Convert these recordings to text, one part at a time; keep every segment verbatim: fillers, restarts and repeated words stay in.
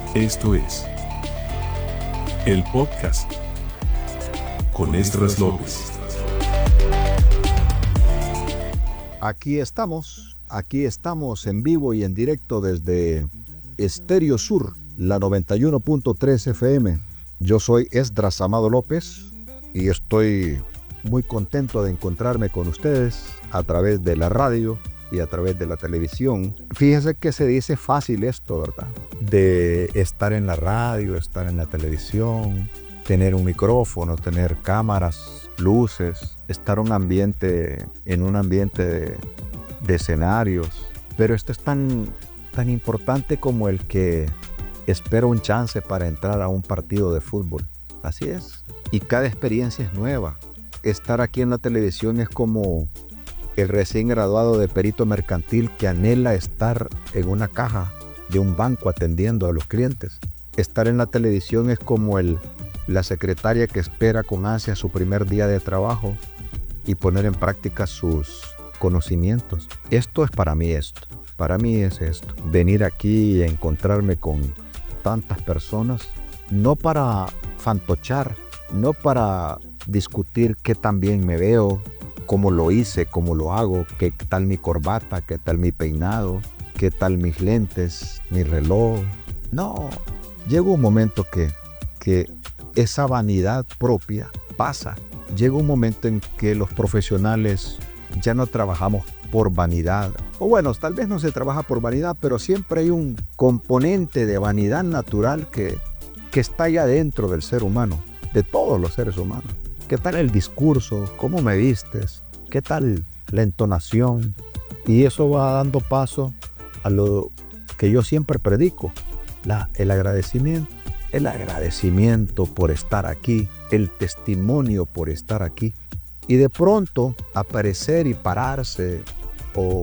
Esto es el podcast con Esdras López. Aquí estamos, aquí estamos en vivo y en directo desde Estéreo Sur, la noventa y uno punto tres F M. Yo soy Esdras Amado López y estoy muy contento de encontrarme con ustedes a través de la radio y a través de la televisión. Fíjese que se dice fácil esto, ¿verdad? De estar en la radio, estar en la televisión, tener un micrófono, tener cámaras, luces, estar un ambiente, en un ambiente de, de escenarios. Pero esto es tan, tan importante como el que espera un chance para entrar a un partido de fútbol. Así es. Y cada experiencia es nueva. Estar aquí en la televisión es como el recién graduado de perito mercantil que anhela estar en una caja de un banco atendiendo a los clientes. Estar en la televisión es como el, la secretaria que espera con ansia su primer día de trabajo y poner en práctica sus conocimientos. Esto es para mí esto. Para mí es esto. Venir aquí y encontrarme con tantas personas, no para fantochar, no para discutir qué tan bien me veo, cómo lo hice, cómo lo hago, qué tal mi corbata, qué tal mi peinado, qué tal mis lentes, mi reloj. No, llega un momento que, que esa vanidad propia pasa. Llega un momento en que los profesionales ya no trabajamos por vanidad. O bueno, tal vez no se trabaja por vanidad, pero siempre hay un componente de vanidad natural que, que está allá dentro del ser humano, de todos los seres humanos. ¿Qué tal el discurso? ¿Cómo me vistes? ¿Qué tal la entonación? Y eso va dando paso a lo que yo siempre predico, la, el agradecimiento. El agradecimiento por estar aquí, el testimonio por estar aquí. Y de pronto aparecer y pararse o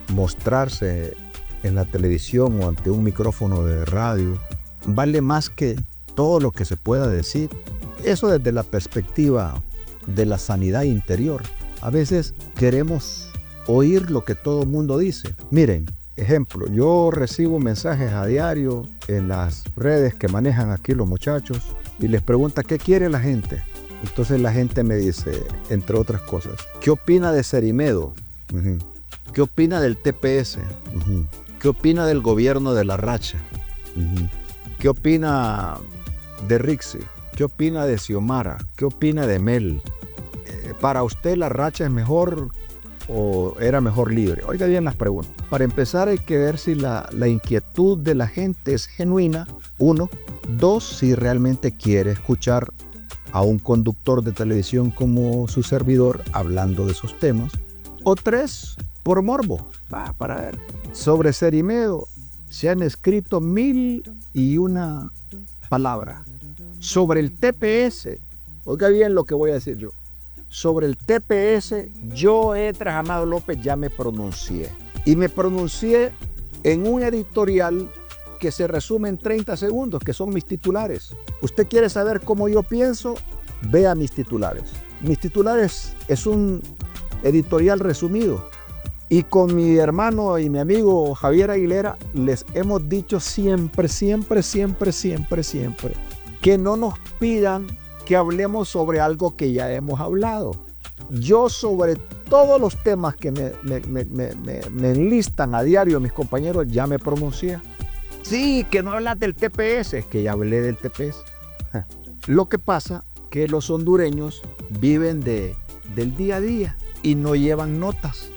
mostrarse en la televisión o ante un micrófono de radio vale más que todo lo que se pueda decir. Eso desde la perspectiva de la sanidad interior. A veces queremos oír lo que todo el mundo dice. Miren, ejemplo, yo recibo mensajes a diario en las redes que manejan aquí los muchachos y les pregunta qué quiere la gente. Entonces la gente me dice, entre otras cosas, ¿qué opina de Cerimedo? Uh-huh. ¿Qué opina del T P S? Uh-huh. ¿Qué opina del gobierno de la racha? Uh-huh. ¿Qué opina de Rixi? ¿Qué opina de Xiomara? ¿Qué opina de Mel? Eh, ¿Para usted la racha es mejor o era mejor libre? Oiga bien las preguntas. Para empezar hay que ver si la, la inquietud de la gente es genuina, uno. Dos, si realmente quiere escuchar a un conductor de televisión como su servidor hablando de esos temas. O tres, por morbo. Va, para ver. Sobre Cerimedo se han escrito mil y una palabras. Sobre el T P S, oiga bien lo que voy a decir yo. Sobre el T P S, yo, Esdras Amado López, ya me pronuncié. Y me pronuncié en un editorial que se resume en treinta segundos, que son mis titulares. ¿Usted quiere saber cómo yo pienso? Vea mis titulares. Mis titulares es un editorial resumido. Y con mi hermano y mi amigo Javier Aguilera les hemos dicho siempre, siempre, siempre, siempre, siempre que no nos pidan que hablemos sobre algo que ya hemos hablado. Yo sobre todos los temas que me, me, me, me, me, me enlistan a diario mis compañeros ya me pronuncié. Sí, que no hablas del T P S, es que ya hablé del T P S. Lo que pasa que los hondureños viven de, del día a día y no llevan notas.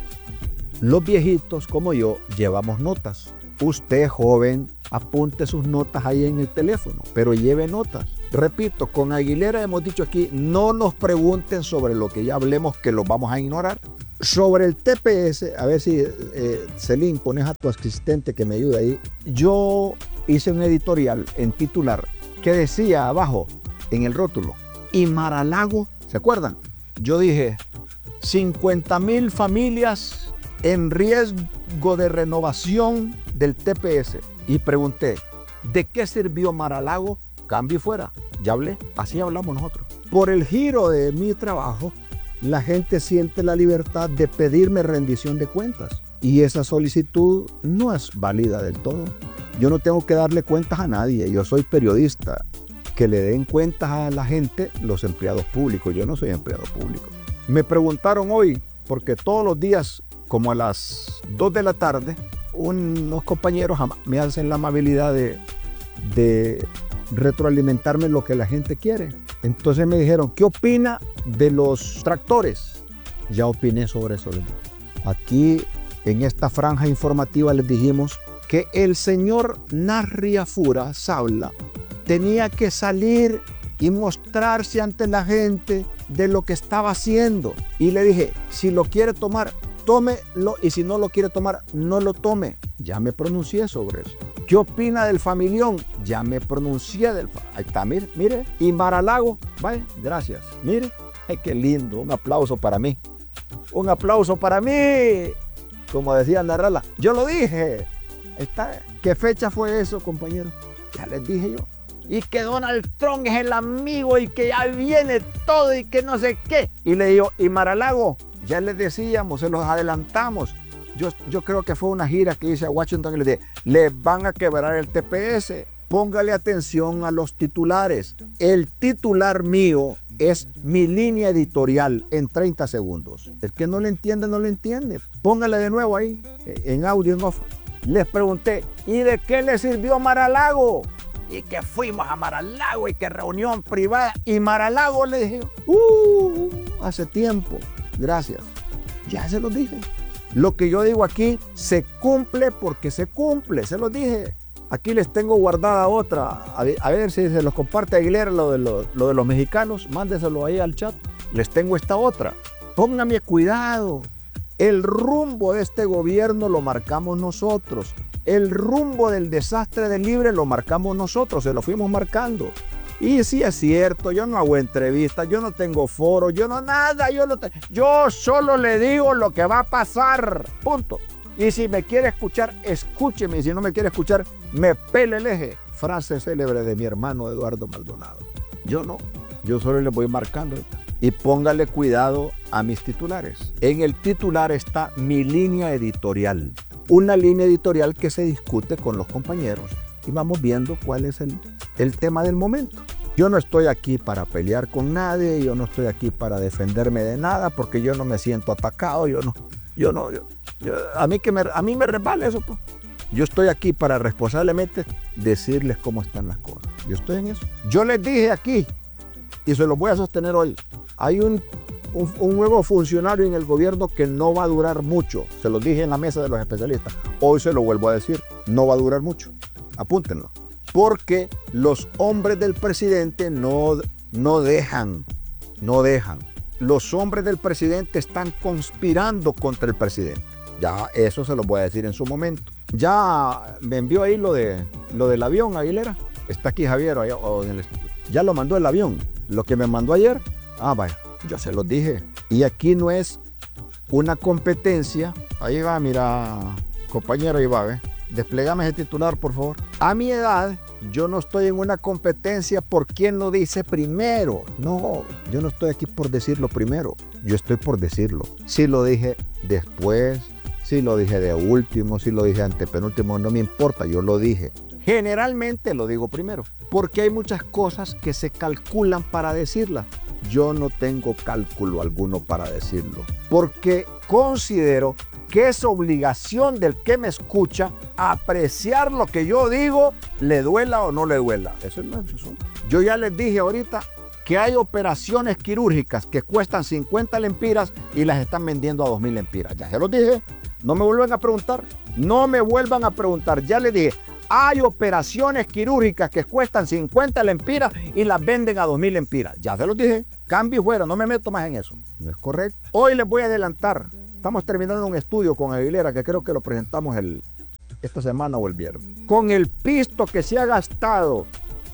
Los viejitos como yo llevamos notas. Usted, joven, apunte sus notas ahí en el teléfono, pero lleve notas. Repito, con Aguilera hemos dicho aquí, no nos pregunten sobre lo que ya hablemos, que lo vamos a ignorar. Sobre el T P S, a ver si eh, Celín, pones a tu asistente que me ayude ahí. Yo hice un editorial en titular que decía abajo, en el rótulo, y Mar-a-Lago, ¿se acuerdan? Yo dije, cincuenta mil familias en riesgo de renovación del T P S. Y pregunté, ¿de qué sirvió Mar-a-Lago? Cambio y fuera. Ya hablé, así hablamos nosotros. Por el giro de mi trabajo, la gente siente la libertad de pedirme rendición de cuentas. Y esa solicitud no es válida del todo. Yo no tengo que darle cuentas a nadie. Yo soy periodista. Que le den cuentas a la gente los empleados públicos. Yo no soy empleado público. Me preguntaron hoy, porque todos los días, como a las dos de la tarde, unos compañeros me hacen la amabilidad de, de retroalimentarme lo que la gente quiere. Entonces me dijeron, ¿qué opina de los tractores? Ya opiné sobre eso. Aquí, en esta franja informativa, les dijimos que el señor Narriafura Sabla tenía que salir y mostrarse ante la gente de lo que estaba haciendo. Y le dije, si lo quiere tomar, tómelo, y si no lo quiere tomar, no lo tome. Ya me pronuncié sobre eso. ¿Qué opina del familión? Ya me pronuncié del... Ahí está, mire, mire. Y Mar-a-Lago, vaya, gracias. Mire, ay, qué lindo, un aplauso para mí. Un aplauso para mí. Como decía Narrala, yo lo dije. Ahí está. ¿Qué fecha fue eso, compañero? Ya les dije yo. Y que Donald Trump es el amigo y que ya viene todo y que no sé qué. Y le digo, y Mar-a-Lago, ya les decíamos, se los adelantamos. Yo, yo creo que fue una gira que hice a Washington y le dije, les van a quebrar el T P S. Póngale atención a los titulares. El titular mío es mi línea editorial en treinta segundos. El que no le entiende, no le entiende. Póngale de nuevo ahí, en audio, en off. Les pregunté, ¿y de qué le sirvió Mar-a-Lago? Y que fuimos a Mar-a-Lago y que reunión privada. Y Mar-a-Lago le dije, uh, hace tiempo, gracias. Ya se los dije. Lo que yo digo aquí se cumple porque se cumple, se los dije. Aquí les tengo guardada otra. A ver, a ver si se los comparte Aguilera, lo de, lo, lo de los mexicanos. Mándeselo ahí al chat. Les tengo esta otra. Pónganme cuidado. El rumbo de este gobierno lo marcamos nosotros. El rumbo del desastre del Libre lo marcamos nosotros, se lo fuimos marcando. Y sí es cierto, yo no hago entrevistas, yo no tengo foro, yo no nada, yo, no te, yo solo le digo lo que va a pasar, punto. Y si me quiere escuchar, escúcheme, y si no me quiere escuchar, me pele el eje. Frase célebre de mi hermano Eduardo Maldonado. Yo no, yo solo le voy marcando. Y póngale cuidado a mis titulares. En el titular está mi línea editorial. Una línea editorial que se discute con los compañeros y vamos viendo cuál es el, el tema del momento. Yo no estoy aquí para pelear con nadie, yo no estoy aquí para defenderme de nada porque yo no me siento atacado, yo no, yo no, yo, yo, a mí que me, a mí me resbala eso, pues. Yo estoy aquí para responsablemente decirles cómo están las cosas. Yo estoy en eso. Yo les dije aquí y se los voy a sostener hoy. Hay un Un, un nuevo funcionario en el gobierno que no va a durar mucho. Se los dije en la mesa de los especialistas. Hoy se lo vuelvo a decir. No va a durar mucho. Apúntenlo. Porque los hombres del presidente no, no dejan. No dejan. Los hombres del presidente están conspirando contra el presidente. Ya eso se los voy a decir en su momento. Ya me envió ahí lo, de, lo del avión, Aguilera. Está aquí Javier. Allá, o en el, ya lo mandó el avión. Lo que me mandó ayer. Ah, vaya. Yo se los dije. Y aquí no es una competencia. Ahí va, mira, compañero, ahí va, ¿eh? Desplegame ese titular, por favor. A mi edad, yo no estoy en una competencia por quién lo dice primero. No, yo no estoy aquí por decirlo primero. Yo estoy por decirlo. Si lo dije después, si lo dije de último, si lo dije antepenúltimo, no me importa, yo lo dije. Generalmente lo digo primero, porque hay muchas cosas que se calculan para decirlas. Yo no tengo cálculo alguno para decirlo, porque considero que es obligación del que me escucha apreciar lo que yo digo, le duela o no le duela. Eso no es eso. Yo ya les dije ahorita que hay operaciones quirúrgicas que cuestan cincuenta lempiras y las están vendiendo a dos mil lempiras. Ya se los dije, no me vuelvan a preguntar, no me vuelvan a preguntar, ya les dije. Hay operaciones quirúrgicas que cuestan cincuenta lempiras y las venden a dos mil lempiras. Ya se los dije. Cambio y fuera, no me meto más en eso. No es correcto. Hoy les voy a adelantar. Estamos terminando un estudio con Aguilera que creo que lo presentamos el, esta semana o el viernes. Con el pisto que se ha gastado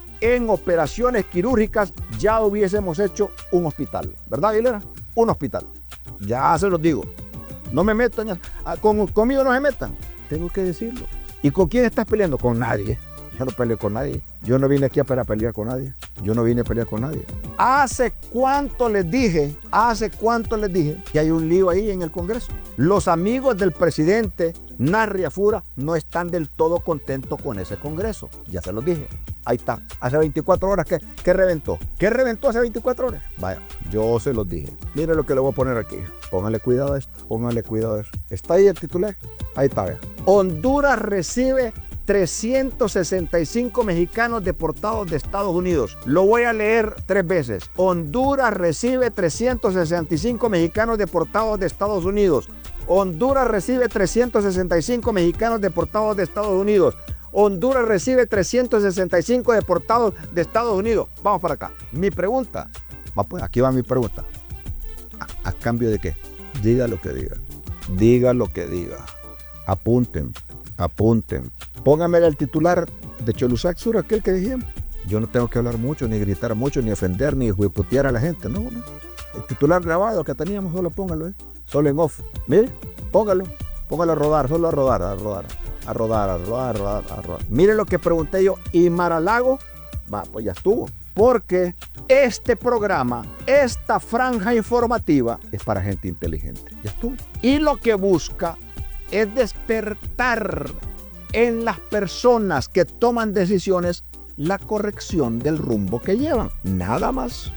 en operaciones quirúrgicas, ya hubiésemos hecho un hospital. ¿Verdad, Aguilera? Un hospital. Ya se los digo. No me metan. Con, conmigo no se metan. Tengo que decirlo. ¿Y con quién estás peleando? Con nadie. Yo no peleo con nadie. Yo no vine aquí para pelear con nadie. Yo no vine a pelear con nadie. ¿Hace cuánto les dije? ¿Hace cuánto les dije que hay un lío ahí en el Congreso? Los amigos del presidente Narri Afura no están del todo contentos con ese Congreso. Ya se los dije. Ahí está. Hace veinticuatro horas. ¿Qué, qué reventó? ¿Qué reventó hace veinticuatro horas? Vaya, yo se los dije. Mire lo que le voy a poner aquí. Póngale cuidado a esto. Póngale cuidado a eso. ¿Está ahí el titular? Ahí está, vea. Honduras recibe trescientos sesenta y cinco mexicanos deportados de Estados Unidos. Lo voy a leer tres veces. Honduras recibe trescientos sesenta y cinco mexicanos deportados de Estados Unidos. Honduras recibe trescientos sesenta y cinco mexicanos deportados de Estados Unidos. Honduras recibe trescientos sesenta y cinco deportados de Estados Unidos. Vamos para acá. Mi pregunta. Va pues, aquí va mi pregunta. ¿A, a cambio de qué? Diga lo que diga. Diga lo que diga. Apunten. Apunten. Póngame el titular de Cholusac Sur, aquel que dijimos. Yo no tengo que hablar mucho, ni gritar mucho, ni ofender, ni hueputear a la gente. No, no. El titular grabado que teníamos, solo póngalo. ¿eh? Solo en off. Mire, póngalo. Póngalo a rodar, solo a rodar, a rodar. A rodar, a rodar, a rodar, a rodar. Mire lo que pregunté yo. ¿Y Mar-a-Lago? Va, pues ya estuvo. Porque este programa, esta franja informativa, es para gente inteligente. Ya estuvo. Y lo que busca es despertar en las personas que toman decisiones la corrección del rumbo que llevan. Nada más.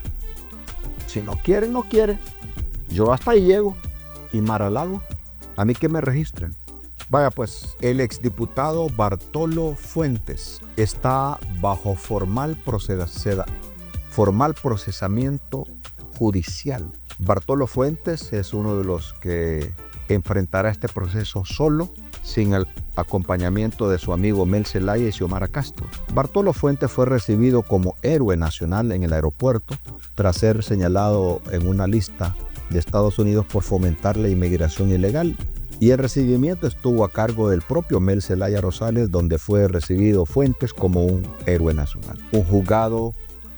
Si no quieren, no quieren. Yo hasta ahí llego. ¿Y Mar-a-Lago? A mí que me registren. Vaya pues, el exdiputado Bartolo Fuentes está bajo formal, proceda, formal procesamiento judicial. Bartolo Fuentes es uno de los que enfrentará este proceso solo, sin el acompañamiento de su amigo Mel Zelaya y Xiomara Castro. Bartolo Fuentes fue recibido como héroe nacional en el aeropuerto tras ser señalado en una lista de Estados Unidos por fomentar la inmigración ilegal. Y el recibimiento estuvo a cargo del propio Mel Zelaya Rosales, donde fue recibido Fuentes como un héroe nacional. Un juzgado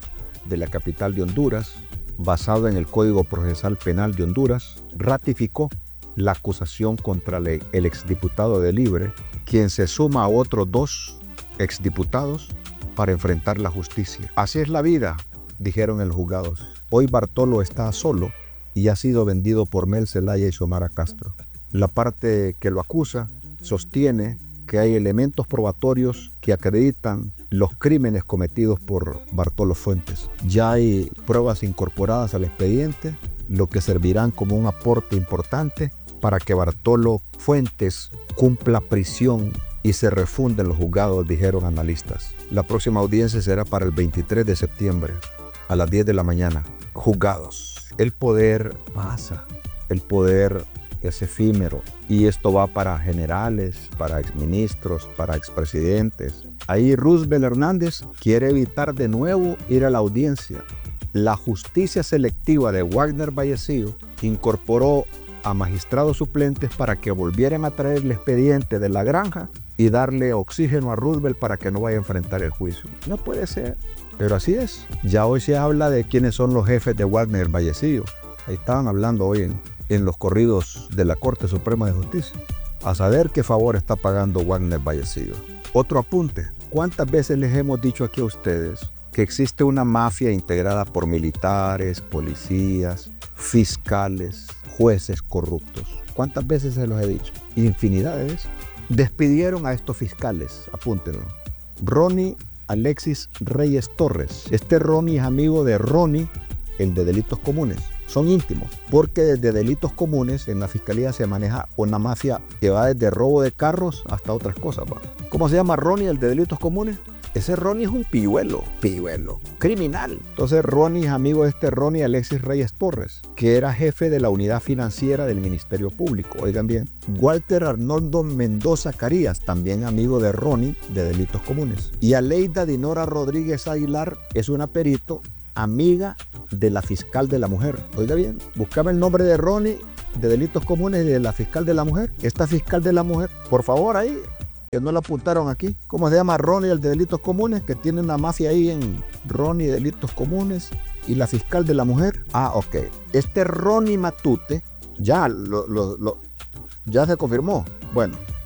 de la capital de Honduras, basado en el Código Procesal Penal de Honduras, ratificó la acusación contra el exdiputado de Libre, quien se suma a otros dos exdiputados para enfrentar la justicia. Así es la vida, dijeron en los juzgados. Hoy Bartolo está solo y ha sido vendido por Mel Zelaya y Xiomara Castro. La parte que lo acusa sostiene que hay elementos probatorios que acreditan los crímenes cometidos por Bartolo Fuentes. Ya hay pruebas incorporadas al expediente, lo que servirán como un aporte importante para que Bartolo Fuentes cumpla prisión y se refunda en los juzgados, dijeron analistas. La próxima audiencia será para el veintitrés de septiembre a las diez de la mañana. Juzgados. El poder pasa. El poder es efímero y esto va para generales, para exministros, para expresidentes. Ahí Roosevelt Hernández quiere evitar de nuevo ir a la audiencia. La justicia selectiva de Wagner Vallecillo incorporó a magistrados suplentes para que volvieran a traer el expediente de la granja y darle oxígeno a Roosevelt para que no vaya a enfrentar el juicio. No puede ser, pero así es. Ya hoy se habla de quiénes son los jefes de Wagner Vallecillo. Ahí estaban hablando hoy en, en los corridos de la Corte Suprema de Justicia. A saber qué favor está pagando Wagner Vallecillo. Otro apunte. ¿Cuántas veces les hemos dicho aquí a ustedes que existe una mafia integrada por militares, policías, fiscales, jueces corruptos? ¿Cuántas veces se los he dicho? Infinidad de veces. Despidieron a estos fiscales, apúntenlo. Ronnie Alexis Reyes Torres. Este Ronnie es amigo de Ronnie, el de delitos comunes. Son íntimos, porque desde delitos comunes en la fiscalía se maneja una mafia que va desde robo de carros hasta otras cosas. ¿Va? ¿Cómo se llama Ronnie, el de delitos comunes? Ese Ronnie es un pilluelo, pilluelo, criminal. Entonces Ronnie es amigo de este Ronnie Alexis Reyes Torres, que era jefe de la unidad financiera del Ministerio Público. Oigan bien, Walter Arnoldo Mendoza Carías, también amigo de Ronnie de delitos comunes. Y Aleida Dinora Rodríguez Aguilar es una perito amiga de la fiscal de la mujer. Oiga bien, buscame el nombre de Ronnie de delitos comunes y de la fiscal de la mujer. Esta fiscal de la mujer, por favor, ahí, que no la apuntaron aquí. ¿Cómo se llama Ronnie, el de delitos comunes? Que tiene una mafia ahí en Ronnie de delitos comunes y la fiscal de la mujer. Ah, ok. Este Ronnie Matute, ya, lo, lo, lo, ya se confirmó. Bueno,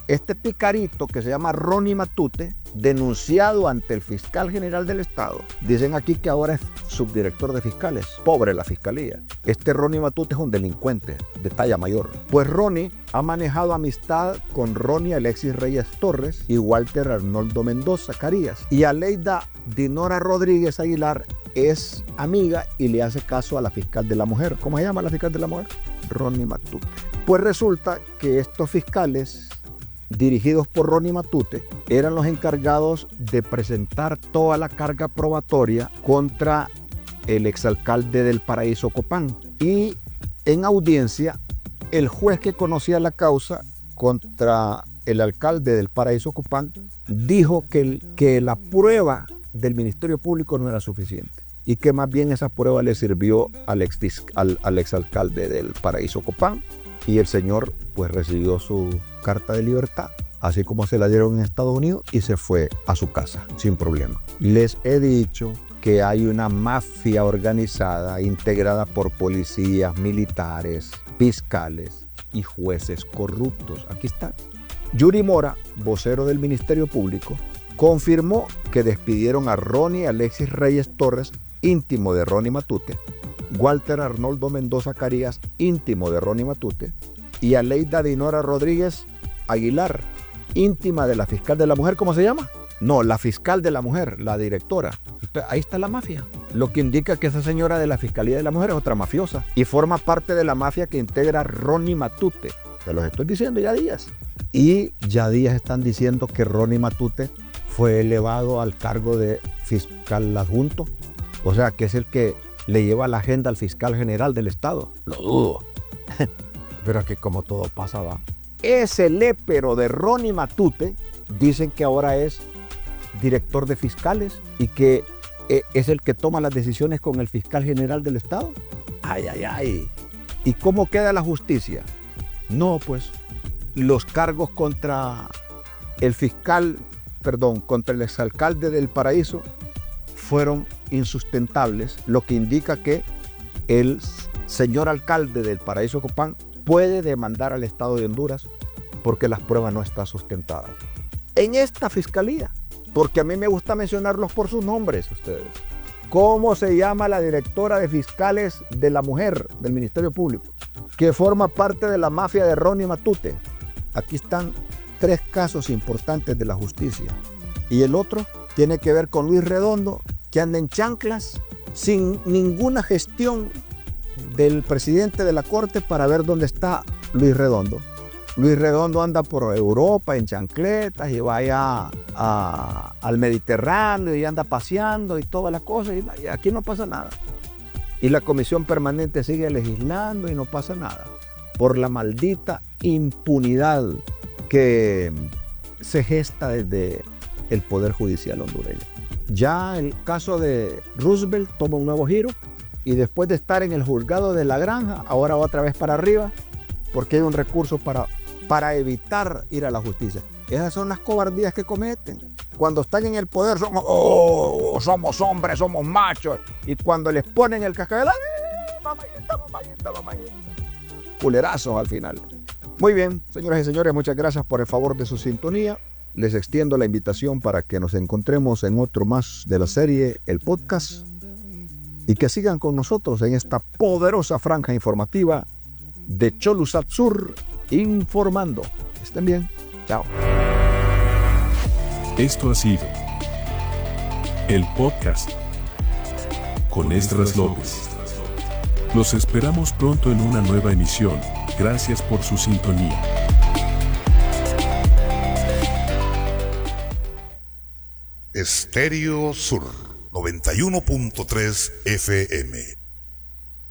Este picarito que se llama Ronnie Matute, denunciado ante el fiscal general del estado, dicen aquí que ahora es subdirector de fiscales. Pobre la fiscalía. Este Ronnie Matute es un delincuente de talla mayor. Pues Ronnie ha manejado amistad con Ronnie Alexis Reyes Torres y Walter Arnoldo Mendoza Carías. Y Aleida Dinora Rodríguez Aguilar es amiga y le hace caso a la fiscal de la mujer. ¿Cómo se llama la fiscal de la mujer? Ronnie Matute. Pues resulta que estos fiscales, dirigidos por Ronnie Matute, eran los encargados de presentar toda la carga probatoria contra el exalcalde del Paraíso Copán. Y en audiencia, el juez que conocía la causa contra el alcalde del Paraíso Copán dijo que, el, que la prueba del Ministerio Público no era suficiente y que más bien esa prueba le sirvió al, ex, al, al exalcalde del Paraíso Copán, y el señor pues recibió su carta de libertad, así como se la dieron en Estados Unidos, y se fue a su casa sin problema. Les he dicho que hay una mafia organizada integrada por policías, militares, fiscales y jueces corruptos. Aquí está. Yuri Mora, vocero del Ministerio Público, confirmó que despidieron a Ronnie Alexis Reyes Torres, íntimo de Ronnie Matute, Walter Arnoldo Mendoza Carías, íntimo de Ronnie Matute, y Aleida Dinora Rodríguez Aguilar, íntima de la fiscal de la mujer. ¿Cómo se llama? No, la fiscal de la mujer, la directora. Ahí está la mafia. Lo que indica que esa señora de la Fiscalía de la Mujer es otra mafiosa y forma parte de la mafia que integra Ronnie Matute. Se los estoy diciendo ya días. Y ya días están diciendo que Ronnie Matute fue elevado al cargo de fiscal adjunto. O sea, que es el que le lleva la agenda al fiscal general del estado. Lo dudo. Pero que como todo pasa, va. Ese lépero de Ronnie Matute, dicen que ahora es director de fiscales y que es el que toma las decisiones con el fiscal general del estado. Ay, ay, ay. ¿Y cómo queda la justicia? No, pues los cargos contra el fiscal, perdón, contra el exalcalde del Paraíso fueron insustentables, lo que indica que el señor alcalde del Paraíso Copán puede demandar al Estado de Honduras porque las pruebas no están sustentadas. En esta fiscalía, porque a mí me gusta mencionarlos por sus nombres, ustedes. ¿Cómo se llama la directora de fiscales de la mujer del Ministerio Público, que forma parte de la mafia de Ronnie Matute? Aquí están tres casos importantes de la justicia. Y el otro tiene que ver con Luis Redondo, que anda en chanclas sin ninguna gestión del presidente de la Corte para ver dónde está Luis Redondo. Luis Redondo anda por Europa en chancletas y vaya a, al Mediterráneo y anda paseando y todas las cosas, y, y aquí no pasa nada. Y la comisión permanente sigue legislando y no pasa nada por la maldita impunidad que se gesta desde el Poder Judicial hondureño. Ya el caso de Roosevelt toma un nuevo giro y después de estar en el juzgado de La Granja, ahora otra vez para arriba, porque hay un recurso para, para evitar ir a la justicia. Esas son las cobardías que cometen. Cuando están en el poder somos, oh, somos hombres, somos machos. Y cuando les ponen el cascabel, ¡ay, mamayita, mamayita, mamayita! Culerazos al final. Muy bien, señoras y señores, muchas gracias por el favor de su sintonía. Les extiendo la invitación para que nos encontremos en otro más de la serie, el podcast, y que sigan con nosotros en esta poderosa franja informativa de Cholusat Sur informando. Que estén bien. Chao. Esto ha sido el podcast con Esdras López. Los esperamos pronto en una nueva emisión. Gracias por su sintonía. Estéreo Sur noventa y uno punto tres F M